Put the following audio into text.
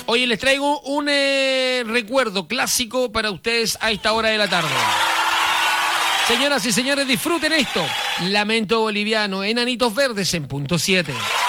Oye, les traigo un recuerdo clásico para ustedes a esta hora de la tarde. Señoras y señores, disfruten esto. Lamento Boliviano, Enanitos Verdes en punto 7.